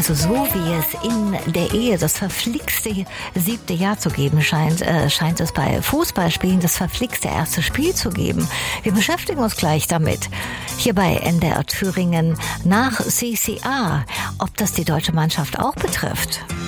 Also so wie es in der Ehe das verflixte 7. Jahr zu geben scheint, scheint es bei Fußballspielen das verflixte erste Spiel zu geben. Wir beschäftigen uns gleich damit. Hier bei NDR Thüringen nach CCA, ob das die deutsche Mannschaft auch betrifft.